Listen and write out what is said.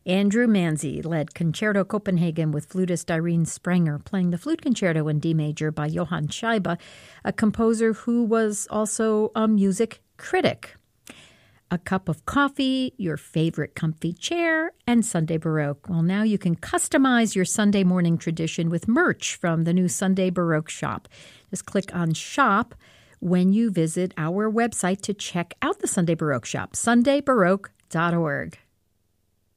Andrew Manzi led Concerto Copenhagen with flutist Irene Sprenger, playing the flute concerto in D major by Johann Scheibe, a composer who was also a music critic. A cup of coffee, your favorite comfy chair, and Sunday Baroque. Well, now you can customize your Sunday morning tradition with merch from the new Sunday Baroque shop. Just click on Shop when you visit our website to check out the Sunday Baroque shop, sundaybaroque.org.